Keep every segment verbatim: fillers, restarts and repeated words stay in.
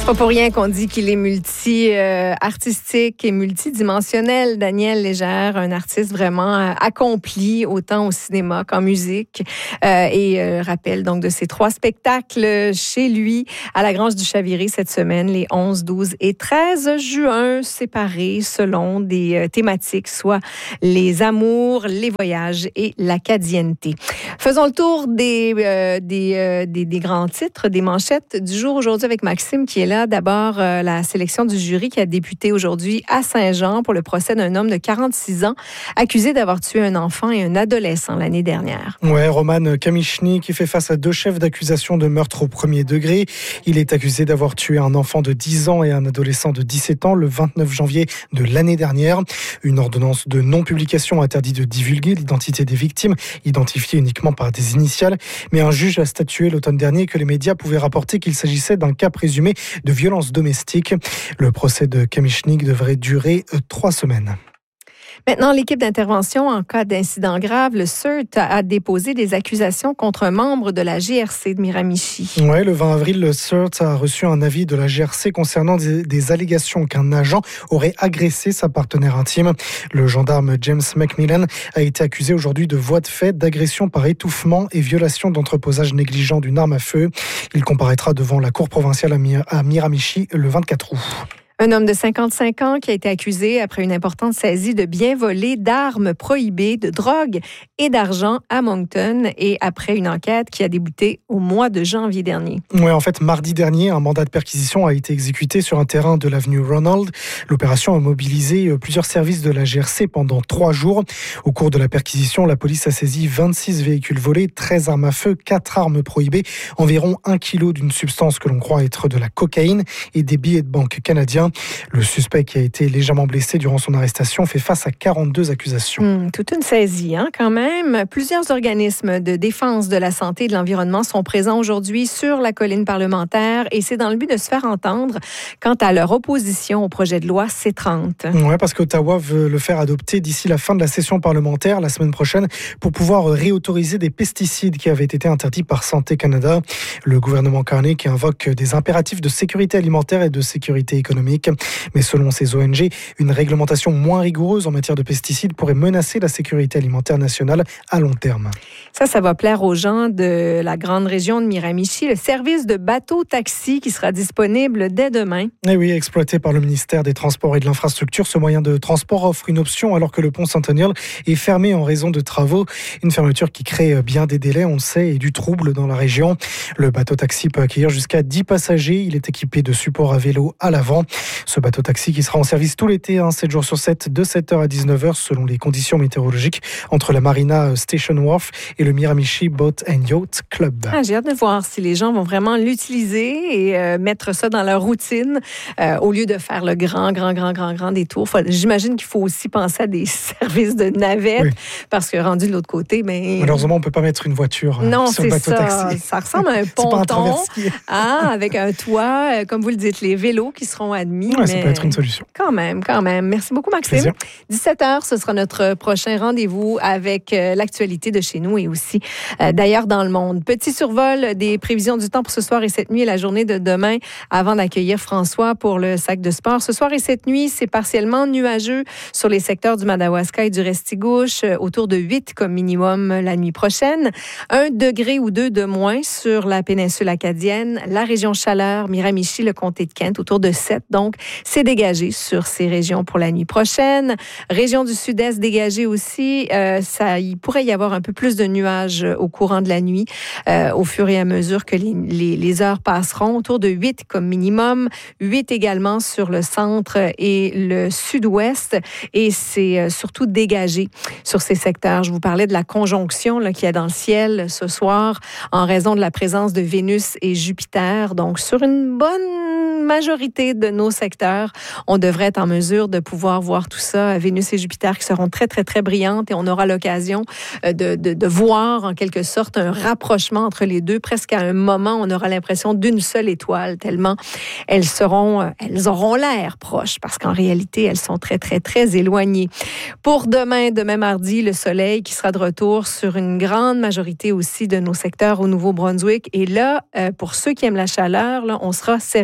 C'est pas pour rien qu'on dit qu'il est multi-artistique et multidimensionnel. Daniel Légère, un artiste vraiment euh, accompli, autant au cinéma qu'en musique. Euh, et euh, rappelle donc de ses trois spectacles chez lui à la Grange du Chaviré cette semaine, les onze, douze et treize juin, séparés selon des euh, thématiques, soit les amours, les voyages et l'acadienneté. Faisons le tour des, euh, des, euh, des, des grands titres, des manchettes du jour aujourd'hui avec Maxime qui est là. D'abord, euh, la sélection du jury qui a débuté aujourd'hui à Saint-Jean pour le procès d'un homme de quarante-six ans accusé d'avoir tué un enfant et un adolescent l'année dernière. Ouais, Roman Kamichny qui fait face à deux chefs d'accusation de meurtre au premier degré. Il est accusé d'avoir tué un enfant de dix ans et un adolescent de dix-sept ans le vingt-neuf janvier de l'année dernière. Une ordonnance de non-publication interdit de divulguer l'identité des victimes, identifiées uniquement par des initiales. Mais un juge a statué l'automne dernier que les médias pouvaient rapporter qu'il s'agissait d'un cas présumé de violence domestique. Le procès de Kamichny devrait durer trois semaines. Maintenant, l'équipe d'intervention en cas d'incident grave, le C E R T, a déposé des accusations contre un membre de la G R C de Miramichi. Oui, le vingt avril, le C E R T a reçu un avis de la G R C concernant des, des allégations qu'un agent aurait agressé sa partenaire intime. Le gendarme James McMillan a été accusé aujourd'hui de voies de fait, d'agression par étouffement et violation d'entreposage négligent d'une arme à feu. Il comparaîtra devant la cour provinciale à Miramichi le vingt-quatre août. Un homme de cinquante-cinq ans qui a été accusé après une importante saisie de biens volés, d'armes prohibées, de drogue et d'argent à Moncton et après une enquête qui a débuté au mois de janvier dernier. Oui, en fait, mardi dernier, un mandat de perquisition a été exécuté sur un terrain de l'avenue Ronald. L'opération a mobilisé plusieurs services de la G R C pendant trois jours. Au cours de la perquisition, la police a saisi vingt-six véhicules volés, treize armes à feu, quatre armes prohibées, environ un kilo d'une substance que l'on croit être de la cocaïne et des billets de banque canadiens. Le suspect qui a été légèrement blessé durant son arrestation fait face à quarante-deux accusations. Mmh, toute une saisie, hein, quand même. Plusieurs organismes de défense de la santé et de l'environnement sont présents aujourd'hui sur la colline parlementaire et c'est dans le but de se faire entendre quant à leur opposition au projet de loi C trente. Oui, parce qu'Ottawa veut le faire adopter d'ici la fin de la session parlementaire, la semaine prochaine, pour pouvoir réautoriser des pesticides qui avaient été interdits par Santé Canada. Le gouvernement Carney qui invoque des impératifs de sécurité alimentaire et de sécurité économique. Mais selon ces O N G, une réglementation moins rigoureuse en matière de pesticides pourrait menacer la sécurité alimentaire nationale à long terme. Ça, ça va plaire aux gens de la grande région de Miramichi. Le service de bateau-taxi qui sera disponible dès demain. Et oui, exploité par le ministère des Transports et de l'Infrastructure, ce moyen de transport offre une option alors que le pont Saint-Agnol est fermé en raison de travaux. Une fermeture qui crée bien des délais, on le sait, et du trouble dans la région. Le bateau-taxi peut accueillir jusqu'à dix passagers. Il est équipé de supports à vélo à l'avant. Ce bateau-taxi qui sera en service tout l'été, hein, sept jours sur sept, de sept heures à dix-neuf heures selon les conditions météorologiques, entre la Marina Station Wharf et le Miramichi Boat and Yacht Club. Ah, j'ai hâte de voir si les gens vont vraiment l'utiliser et euh, mettre ça dans leur routine euh, au lieu de faire le grand, grand, grand, grand, grand détour. Faut, j'imagine qu'il faut aussi penser à des services de navette, oui. Parce que rendu de l'autre côté, mais... Malheureusement, on ne peut pas mettre une voiture non, sur le bateau-taxi. Ça. ça ressemble à un ponton ah, avec un toit, euh, comme vous le dites, les vélos qui seront admis. Ouais, mais ça peut être une solution. Quand même, quand même. Merci beaucoup, Maxime. Plaisir. dix-sept heures, ce sera notre prochain rendez-vous avec euh, l'actualité de chez nous et aussi euh, d'ailleurs dans le monde. Petit survol des prévisions du temps pour ce soir et cette nuit et la journée de demain avant d'accueillir François pour le sac de sport. Ce soir et cette nuit, c'est partiellement nuageux sur les secteurs du Madawaska et du Restigouche, euh, autour de huit comme minimum la nuit prochaine. Un degré ou deux de moins sur la péninsule acadienne, la région Chaleur, Miramichi, le comté de Kent, autour de sept. Donc, c'est dégagé sur ces régions pour la nuit prochaine. Région du sud-est dégagée aussi. Euh, ça, il pourrait y avoir un peu plus de nuages au courant de la nuit, euh, au fur et à mesure que les, les, les heures passeront. Autour de huit comme minimum. huit également sur le centre et le sud-ouest. Et c'est euh, surtout dégagé sur ces secteurs. Je vous parlais de la conjonction là, qu'il y a dans le ciel ce soir en raison de la présence de Vénus et Jupiter. Donc, sur une bonne majorité de nos secteurs, on devrait être en mesure de pouvoir voir tout ça. Vénus et Jupiter qui seront très, très, très brillantes et on aura l'occasion de, de, de voir en quelque sorte un rapprochement entre les deux. Presque à un moment, on aura l'impression d'une seule étoile tellement elles seront, elles auront l'air proches parce qu'en réalité, elles sont très, très, très éloignées. Pour demain, demain mardi, le soleil qui sera de retour sur une grande majorité aussi de nos secteurs au Nouveau-Brunswick. Et là, pour ceux qui aiment la chaleur, là, on sera servi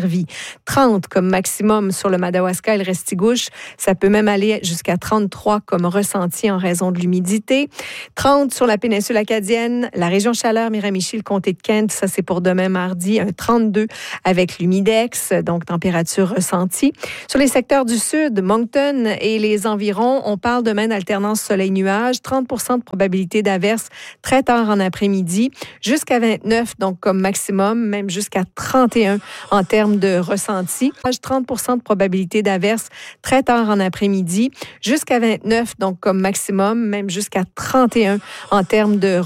trente comme maximum sur le Madawaska et le Restigouche. Ça peut même aller jusqu'à trente-trois comme ressenti en raison de l'humidité. trente sur la péninsule acadienne, la région Chaleur, Miramichi, le comté de Kent, ça c'est pour demain mardi, un trente-deux avec l'humidex, donc température ressentie. Sur les secteurs du sud, Moncton et les environs, on parle demain d'alternance soleil-nuage, trente pour cent de probabilité d'averse très tard en après-midi, jusqu'à vingt-neuf, donc comme maximum, même jusqu'à trente et un en termes de ressenti. trente pour cent de probabilité d'averse très tard en après-midi, jusqu'à vingt-neuf, donc comme maximum, même jusqu'à trente et un en termes de